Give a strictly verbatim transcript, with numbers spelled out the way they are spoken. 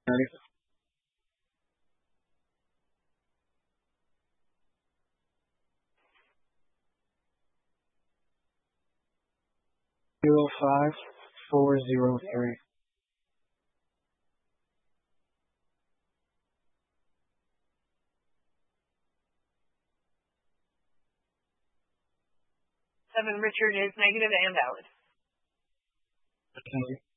zero five four zero three. Seven, Richard, is negative and valid. Thank you.